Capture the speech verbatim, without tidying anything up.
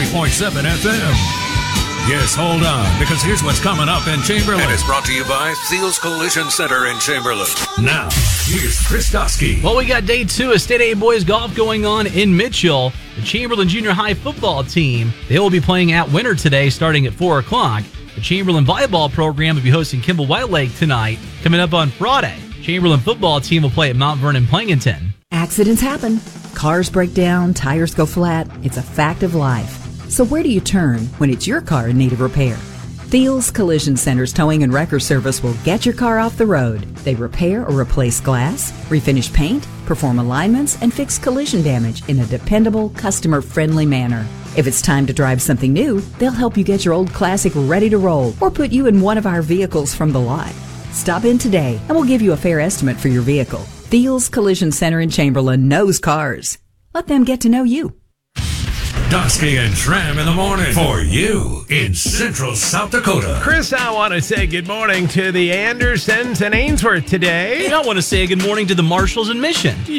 point seven F M. Yes, hold on, because here's what's coming up in Chamberlain. And it's brought to you by Thiel's Collision Center in Chamberlain. Now, here's Chris Dosky. Well, we got day two of State A Boys Golf going on in Mitchell. The Chamberlain Junior High football team, they will be playing at Winter today starting at four o'clock. The Chamberlain volleyball program will be hosting Kimball White Lake tonight. Coming up on Friday, Chamberlain football team will play at Mount Vernon Plankinton. Accidents happen. Cars break down, tires go flat. It's a fact of life. So where do you turn when it's your car in need of repair? Thiel's Collision Center's towing and wrecker service will get your car off the road. They repair or replace glass, refinish paint, perform alignments, and fix collision damage in a dependable, customer-friendly manner. If it's time to drive something new, they'll help you get your old classic ready to roll or put you in one of our vehicles from the lot. Stop in today and we'll give you a fair estimate for your vehicle. Thiel's Collision Center in Chamberlain knows cars. Let them get to know you. Dosky and Tram in the morning for you in Central South Dakota. Chris, I want to say good morning to the Andersons and Ainsworth today. And I want to say good morning to the Marshalls and Mission.